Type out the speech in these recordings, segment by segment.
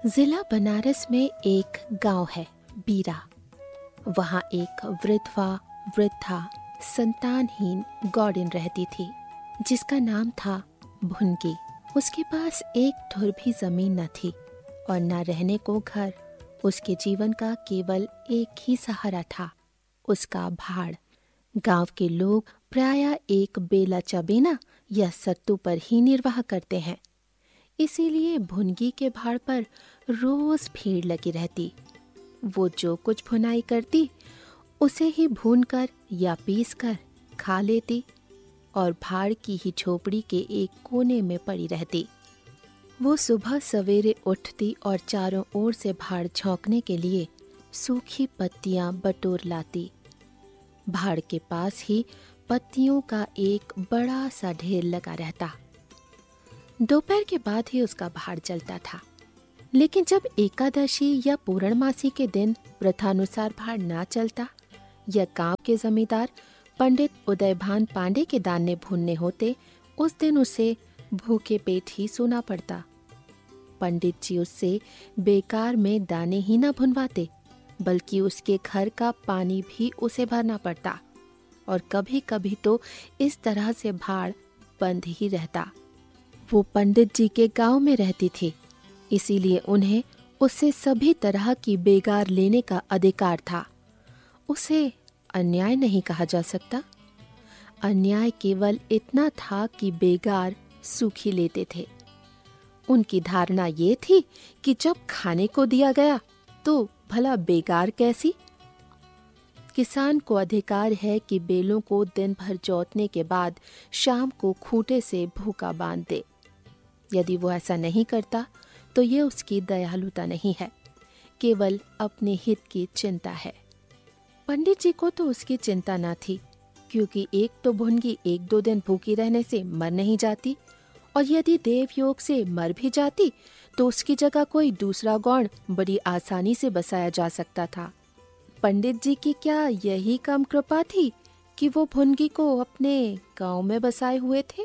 जिला बनारस में एक गांव है बीरा। वहां एक वृद्धा संतानहीन गौड़िन रहती थी जिसका नाम था भुनगी। उसके पास एक धुर भी जमीन न थी और न रहने को घर। उसके जीवन का केवल एक ही सहारा था, उसका भाड़। गांव के लोग प्रायः एक बेला चबेना या सत्तू पर ही निर्वाह करते हैं, इसीलिए भुनगी के भाड़ पर रोज भीड़ लगी रहती। वो जो कुछ भुनाई करती उसे ही भूनकर या पीसकर खा लेती और भाड़ की ही झोपड़ी के एक कोने में पड़ी रहती। वो सुबह सवेरे उठती और चारों ओर से भाड़ झोंकने के लिए सूखी पत्तियां बटोर लाती। भाड़ के पास ही पत्तियों का एक बड़ा सा ढेर लगा रहता। दोपहर के बाद ही उसका भाड़ जलता था, लेकिन जब एकादशी या पूर्णमासी के दिन प्रथानुसार भाड़ ना चलता या गांव के जमींदार पंडित उदयभान पांडे के दाने भूनने होते, उस दिन उसे भूखे पेट ही सोना पड़ता। पंडित जी उससे बेकार में दाने ही न भुनवाते, बल्कि उसके घर का पानी भी उसे भरना पड़ता और कभी कभी तो इस तरह से भाड़ बंद ही रहता। वो पंडित जी के गांव में रहती थी, इसीलिए उन्हें उससे सभी तरह की बेगार लेने का अधिकार था। उसे अन्याय नहीं कहा जा सकता। अन्याय केवल इतना था कि बेगार सूखी लेते थे। उनकी धारणा ये थी कि जब खाने को दिया गया तो भला बेगार कैसी। किसान को अधिकार है कि बेलों को दिन भर जोतने के बाद शाम को खूंटे से भूखा बांध दे। यदि वो ऐसा नहीं करता तो ये उसकी दयालुता नहीं है, केवल अपने हित की चिंता है। पंडित जी को तो उसकी चिंता न थी, क्योंकि एक तो भुनगी एक दो दिन भूखी रहने से मर नहीं जाती, और यदि देवयोग से मर भी जाती तो उसकी जगह कोई दूसरा गौण बड़ी आसानी से बसाया जा सकता था। पंडित जी की क्या यही कम कृपा थी कि वो भुनगी को अपने गांव में बसाए हुए थे।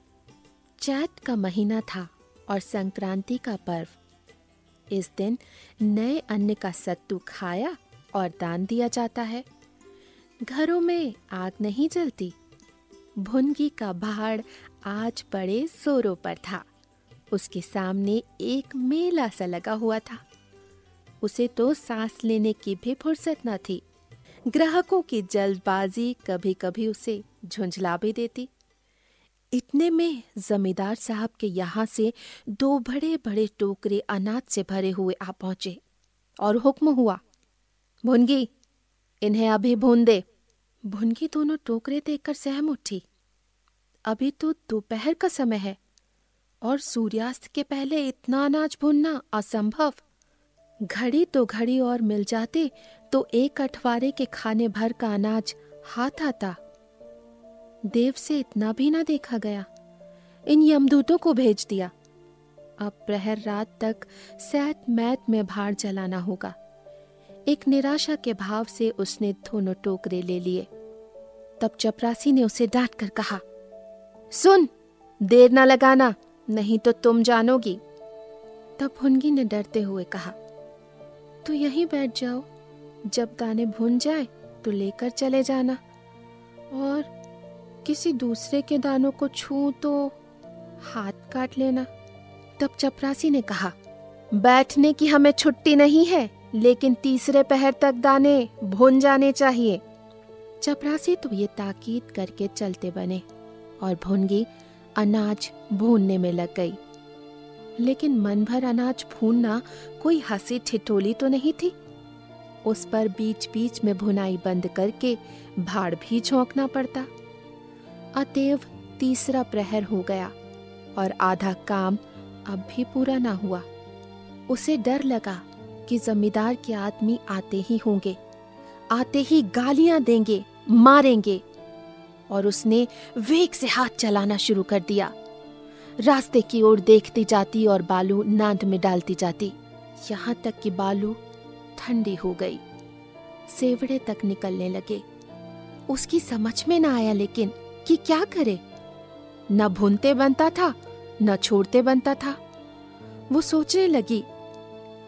चैत का महीना था और संक्रांति का पर्व। इस दिन नए अन्न का सत्तू खाया और दान दिया जाता है। घरों में आग नहीं जलती। भुनगी का भाड़ आज बड़े जोरों पर था। उसके सामने एक मेला सा लगा हुआ था। उसे तो सांस लेने की भी फुर्सत न थी। ग्राहकों की जल्दबाजी कभी कभी उसे झुंझला भी देती। इतने में जमींदार साहब के यहाँ से दो बड़े बड़े टोकरे अनाज से भरे हुए आ पहुंचे और हुक्म हुआ, भुनगी, इन्हें अभी भून दे। भुनगी दोनों टोकरे देखकर सहम उठी। अभी तो दोपहर का समय है और सूर्यास्त के पहले इतना अनाज भूनना असंभव। घड़ी तो घड़ी और मिल जाते तो एक अठवारे के खाने भर का अनाज हाथ आता। देव से इतना भी ना देखा गया। इन यमदूतों को भेज दिया। अब प्रहर रात तक सैत मैत में भाड़ जलाना होगा। एक निराशा के भाव से उसने दोनों टोकरे ले लिए। तब चपरासी ने उसे डांट कर कहा, सुन, देर ना लगाना, नहीं तो तुम जानोगी। तब भुनगी ने डरते हुए कहा, तो यहीं बैठ जाओ, जब दाने भुन जाए तो लेकर चले जाना, और किसी दूसरे के दानों को छू तो हाथ काट लेना। तब चपरासी ने कहा, बैठने की हमें छुट्टी नहीं है, लेकिन तीसरे पहर तक दाने भुन जाने चाहिए। चपरासी तो ये ताकीद करके चलते बने और भुनगी अनाज भूनने में लग गई। लेकिन मन भर अनाज भूनना कोई हंसी ठिठोली तो नहीं थी। उस पर बीच बीच में भुनाई बंद करके भाड़ भी झोंकना पड़ता। अतएव तीसरा प्रहर हो गया और आधा काम अब भी पूरा ना हुआ। उसे डर लगा कि जमींदार के आदमी आते ही होंगे, आते ही गालियां देंगे, मारेंगे, और उसने वेग से हाथ चलाना शुरू कर दिया। रास्ते की ओर देखती जाती और बालू नांद में डालती जाती, यहाँ तक कि बालू ठंडी हो गई, सेवड़े तक निकलने लगे। उसकी समझ में ना आया लेकिन कि क्या करे। न भूनते बनता था, न छोड़ते बनता था। वो सोचने लगी,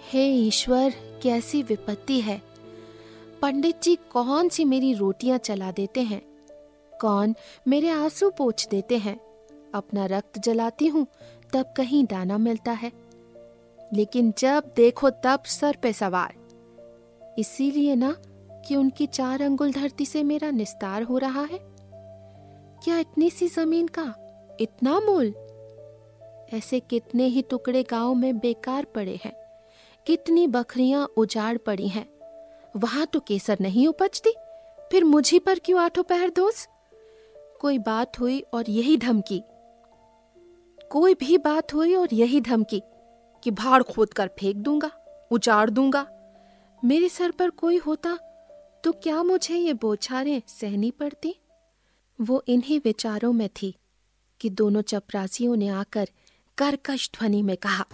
हे ईश्वर, कैसी विपत्ति है। पंडित जी कौन सी मेरी रोटियां चला देते हैं, कौन मेरे आंसू पोंछ देते हैं। अपना रक्त जलाती हूँ तब कहीं दाना मिलता है, लेकिन जब देखो तब सर पे सवार। इसीलिए ना कि उनकी 4 अंगुल धरती से मेरा निस्तार हो रहा है। क्या इतनी सी जमीन का इतना मोल? ऐसे कितने ही टुकड़े गांव में बेकार पड़े हैं, कितनी बकरियां उजाड़ पड़ी हैं। वहां तो केसर नहीं उपजती, फिर मुझी पर क्यों आठों पहर दोष? कोई बात हुई और यही धमकी, कोई भी बात हुई और यही धमकी कि भाड़ खोद कर फेंक दूंगा, उजाड़ दूंगा। मेरे सर पर कोई होता तो क्या मुझे ये बौछारें सहनी पड़ती? वो इन्हीं विचारों में थी कि दोनों चपरासियों ने आकर कर्कश ध्वनि में कहा,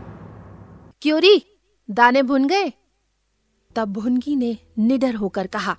क्योरी, दाने भुन गए? तब भुनगी ने निडर होकर कहा,